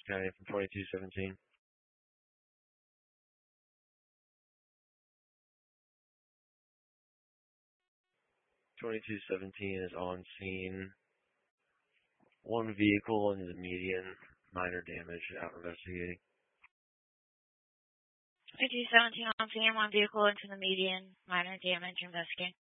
County from 2217. 2217 is on scene. One vehicle into the median, minor damage, out investigating. 2217 on scene, one vehicle into the median, minor damage, investigating.